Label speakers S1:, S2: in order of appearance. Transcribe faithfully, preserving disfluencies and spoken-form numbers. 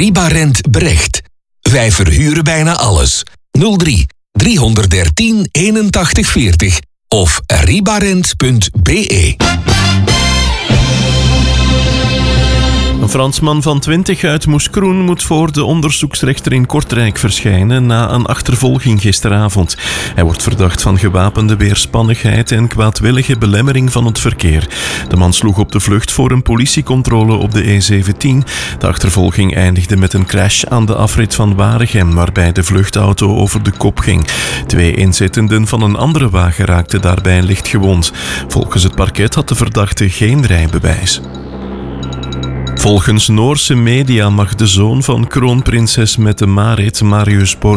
S1: Ribarent Brecht. Wij verhuren bijna alles. nul drie driehonderddertien eenentachtig veertig of ribarent punt b e.
S2: Een Fransman van twintig uit Moeskroen moet voor de onderzoeksrechter in Kortrijk verschijnen na een achtervolging gisteravond. Hij wordt verdacht van gewapende weerspannigheid en kwaadwillige belemmering van het verkeer. De man sloeg op de vlucht voor een politiecontrole op de E zeventien. De achtervolging eindigde met een crash aan de afrit van Waregem, waarbij de vluchtauto over de kop ging. Twee inzittenden van een andere wagen raakten daarbij licht gewond. Volgens het parket had de verdachte geen rijbewijs. Volgens Noorse media mag de zoon van kroonprinses Mette-Marit, Marius Borg,